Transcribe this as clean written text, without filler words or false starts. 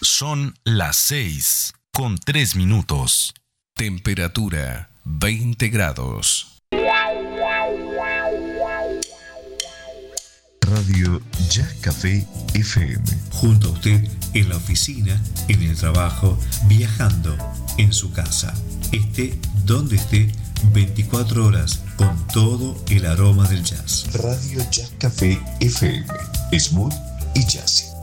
Son las 6:03. Temperatura 20 grados. Radio Jazz Café FM. Junto a usted en la oficina, en el trabajo, viajando, en su casa. Esté donde esté, 24 horas con todo el aroma del jazz. Radio Jazz Café FM. Smooth y jazzy.